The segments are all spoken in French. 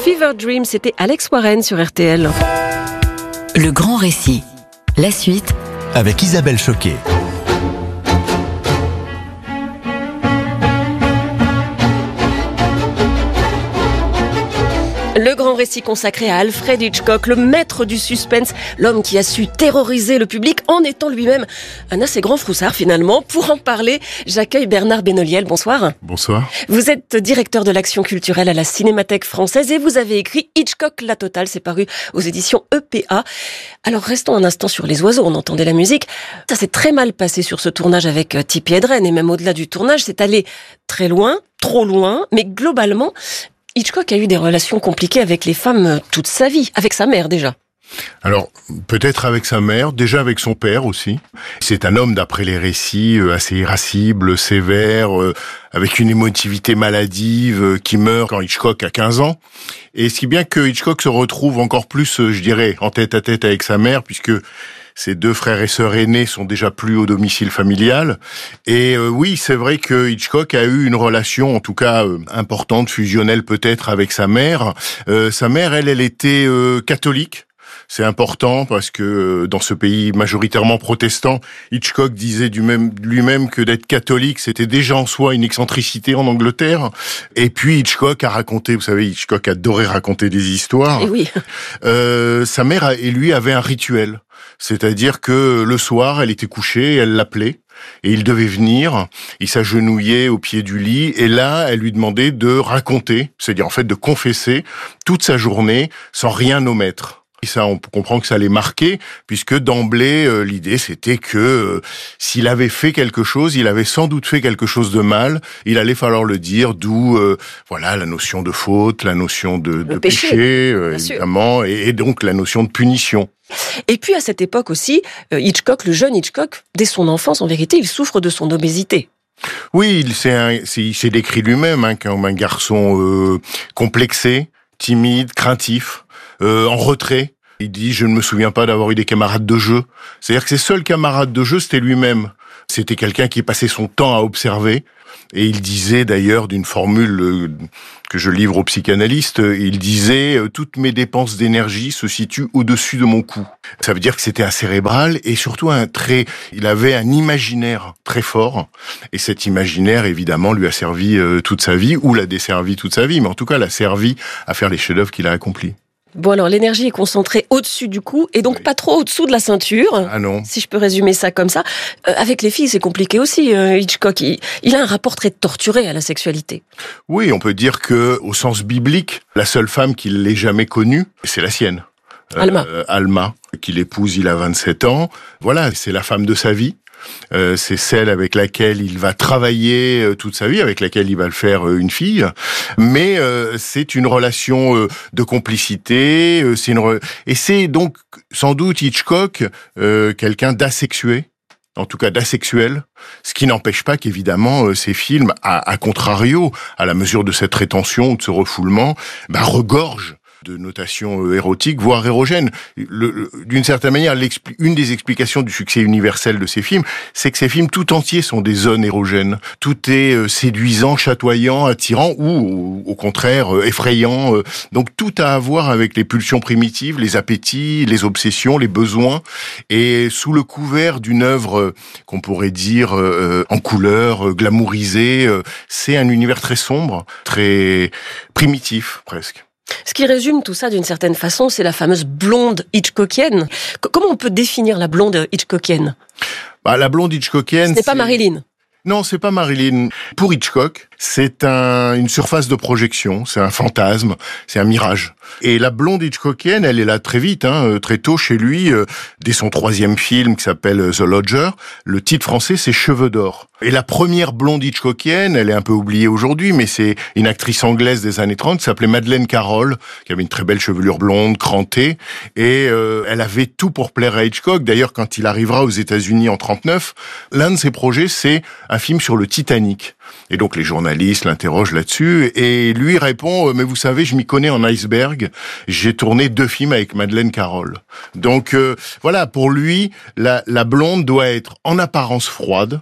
Fever Dream, c'était Alex Warren sur RTL. Le grand récit. La suite avec Isabelle Choquet. Le grand récit consacré à Alfred Hitchcock, le maître du suspense, l'homme qui a su terroriser le public en étant lui-même un assez grand froussard finalement. Pour en parler, j'accueille Bernard Benoliel. Bonsoir. Bonsoir. Vous êtes directeur de l'action culturelle à la Cinémathèque française et vous avez écrit Hitchcock la totale, c'est paru aux éditions EPA. Alors restons un instant sur les oiseaux, on entendait la musique. Ça s'est très mal passé sur ce tournage avec Tippi Hedren et même au-delà du tournage, c'est allé très loin, trop loin, mais globalement, Hitchcock a eu des relations compliquées avec les femmes toute sa vie, avec sa mère déjà. Alors, peut-être avec sa mère, déjà avec son père aussi. C'est un homme, d'après les récits, assez irascible, sévère, avec une émotivité maladive, qui meurt quand Hitchcock a 15 ans. Et si bien que Hitchcock se retrouve encore plus, je dirais, en tête à tête avec sa mère, puisque ses deux frères et sœurs aînés sont déjà plus au domicile familial. Et oui, c'est vrai que Hitchcock a eu une relation, en tout cas importante, fusionnelle peut-être, avec sa mère. Sa mère, elle était catholique. C'est important parce que dans ce pays majoritairement protestant, Hitchcock disait lui-même que d'être catholique, c'était déjà en soi une excentricité en Angleterre. Et puis Hitchcock a raconté, vous savez, Hitchcock adorait raconter des histoires. Et oui. Sa mère et lui avaient un rituel. C'est-à-dire que le soir, elle était couchée, elle l'appelait. Et il devait venir, il s'agenouillait au pied du lit, et là, elle lui demandait de raconter, c'est-à-dire en fait de confesser toute sa journée sans rien omettre. Et ça, on comprend que ça allait marquer, puisque d'emblée, l'idée c'était que s'il avait fait quelque chose, il avait sans doute fait quelque chose de mal, il allait falloir le dire, d'où voilà la notion de faute, la notion de péché évidemment, et donc la notion de punition. Et puis à cette époque aussi, Hitchcock, le jeune Hitchcock, dès son enfance, en vérité, il souffre de son obésité. Oui, il s'est décrit lui-même comme un garçon complexé, timide, craintif, en retrait. Il dit « Je ne me souviens pas d'avoir eu des camarades de jeu ». C'est-à-dire que ses seuls camarades de jeu, c'était lui-même. C'était quelqu'un qui passait son temps à observer. Et il disait d'ailleurs d'une formule que je livre aux psychanalystes, il disait « Toutes mes dépenses d'énergie se situent au-dessus de mon cou ». Ça veut dire que c'était un cérébral et surtout il avait un imaginaire très fort. Et cet imaginaire, évidemment, lui a servi toute sa vie, ou l'a desservi toute sa vie, mais en tout cas l'a servi à faire les chefs-d'œuvre qu'il a accomplis. Bon alors, l'énergie est concentrée au-dessus du cou et donc pas trop au-dessous de la ceinture. Ah non. Si je peux résumer ça comme ça. Avec les filles, c'est compliqué aussi. Hitchcock, il a un rapport très torturé à la sexualité. Oui, on peut dire que, au sens biblique, la seule femme qu'il l'ait jamais connue, c'est la sienne. Alma, qu'il épouse, il a 27 ans. Voilà, c'est la femme de sa vie. C'est celle avec laquelle il va travailler toute sa vie, avec laquelle il va le faire une fille. Mais c'est une relation de complicité. Et c'est donc sans doute Hitchcock quelqu'un d'asexué. En tout cas d'asexuel, ce qui n'empêche pas qu'évidemment ces films, à contrario, à la mesure de cette rétention ou de ce refoulement, regorgent de notation érotique, voire érogène. D'une certaine manière, une des explications du succès universel de ces films, c'est que ces films tout entiers sont des zones érogènes. Tout est séduisant, chatoyant, attirant, ou au contraire effrayant. Donc tout a à voir avec les pulsions primitives, les appétits, les obsessions, les besoins. Et sous le couvert d'une œuvre qu'on pourrait dire en couleur, glamourisée, c'est un univers très sombre, très primitif presque. Ce qui résume tout ça d'une certaine façon, c'est la fameuse blonde Hitchcockienne. Comment on peut définir la blonde Hitchcockienne ? La blonde Hitchcockienne... Ce n'est pas Marilyn. Non, c'est pas Marilyn. Pour Hitchcock, c'est une surface de projection, c'est un fantasme, c'est un mirage. Et la blonde Hitchcockienne, elle est là très vite, très tôt chez lui, dès son 3e film qui s'appelle The Lodger. Le titre français, c'est Cheveux d'or. Et la première blonde Hitchcockienne, elle est un peu oubliée aujourd'hui, mais c'est une actrice anglaise des années 30 qui s'appelait Madeleine Carroll, qui avait une très belle chevelure blonde, crantée, et elle avait tout pour plaire à Hitchcock. D'ailleurs, quand il arrivera aux États-Unis en 39, l'un de ses projets, c'est un film sur le Titanic. Et donc les journalistes l'interrogent là-dessus, et lui répond « Mais vous savez, je m'y connais en iceberg, j'ai tourné 2 films avec Madeleine Carroll. » Donc voilà, pour lui, la blonde doit être en apparence froide,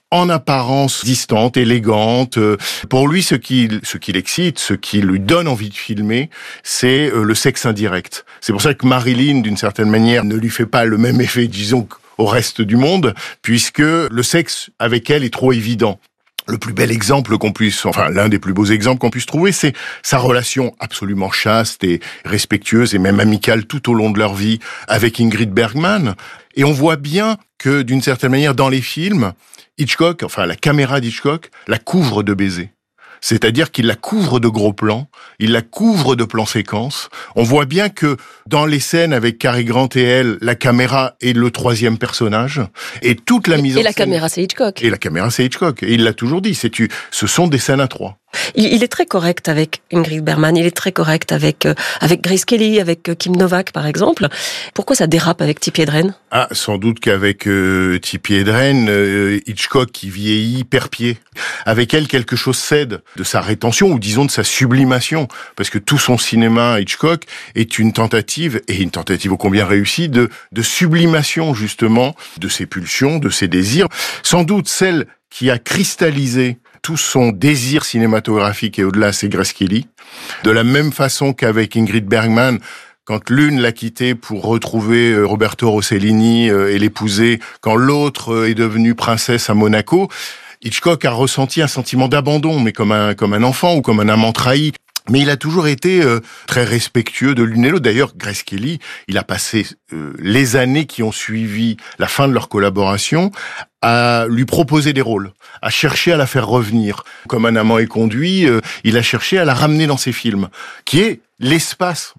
en apparence distante, élégante. Pour lui, ce qui l'excite, ce qui lui donne envie de filmer, c'est le sexe indirect. C'est pour ça que Marilyn, d'une certaine manière, ne lui fait pas le même effet, disons, au reste du monde, puisque le sexe avec elle est trop évident. Le plus bel exemple l'un des plus beaux exemples qu'on puisse trouver, c'est sa relation absolument chaste et respectueuse et même amicale tout au long de leur vie avec Ingrid Bergman. Et on voit bien que, d'une certaine manière, dans les films, Hitchcock, la caméra d'Hitchcock, la couvre de baisers. C'est-à-dire qu'il la couvre de gros plans, il la couvre de plans séquences. On voit bien que dans les scènes avec Cary Grant et elle, la caméra est le troisième personnage. Et toute la mise en scène... Et la caméra, c'est Hitchcock. Et la caméra, c'est Hitchcock. Et il l'a toujours dit, ce sont des scènes à trois. Il est très correct avec Ingrid Bergman, il est très correct avec Grace Kelly, avec Kim Novak par exemple. Pourquoi ça dérape avec Tippi Hedren ? Sans doute qu'avec Tippi Hedren, Hitchcock qui vieillit perd pied. Avec elle, quelque chose cède de sa rétention ou disons de sa sublimation, parce que tout son cinéma Hitchcock est une tentative ô combien réussie de sublimation justement de ses pulsions, de ses désirs. Sans doute celle qui a cristallisé tout son désir cinématographique et au-delà, c'est Grace Kelly. De la même façon qu'avec Ingrid Bergman, quand l'une l'a quitté pour retrouver Roberto Rossellini et l'épouser, quand l'autre est devenue princesse à Monaco, Hitchcock a ressenti un sentiment d'abandon, mais comme un enfant ou comme un amant trahi. Mais il a toujours été très respectueux de l'une et l'autre. D'ailleurs, Grace Kelly, il a passé les années qui ont suivi la fin de leur collaboration à lui proposer des rôles, à chercher à la faire revenir. Comme un amant est conduit, il a cherché à la ramener dans ses films, qui est l'espace,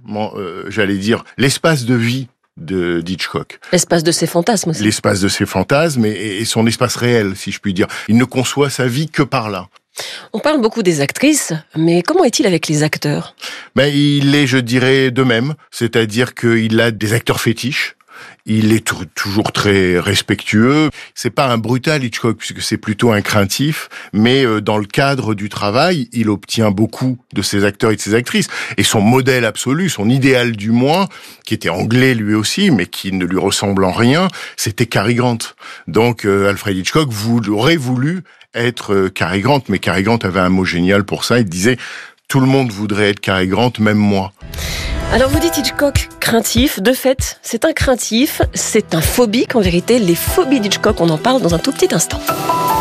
l'espace de vie d'Hitchcock. L'espace de ses fantasmes aussi. L'espace de ses fantasmes et son espace réel, si je puis dire. Il ne conçoit sa vie que par là. On parle beaucoup des actrices, mais comment est-il avec les acteurs ? Il est, je dirais, de même. C'est-à-dire qu'il a des acteurs fétiches. Il est toujours très respectueux. C'est pas un brutal Hitchcock, puisque c'est plutôt un craintif. Mais dans le cadre du travail, il obtient beaucoup de ses acteurs et de ses actrices. Et son modèle absolu, son idéal du moins, qui était anglais lui aussi, mais qui ne lui ressemble en rien, c'était Cary Grant. Donc Alfred Hitchcock aurait voulu être Cary Grant, mais Cary Grant avait un mot génial pour ça. Il disait « Tout le monde voudrait être Cary Grant, même moi ». Alors vous dites Hitchcock craintif, de fait, c'est un craintif, c'est un phobique en vérité. Les phobies d'Hitchcock, on en parle dans un tout petit instant.